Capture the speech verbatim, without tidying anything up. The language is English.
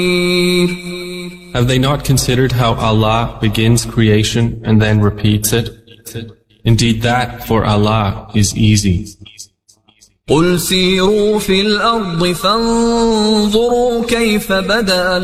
Have they not considered how Allah begins creation and then repeats it? Indeed, that for Allah is easy. قل سيروا في الأرض فانظروا كيف بدأ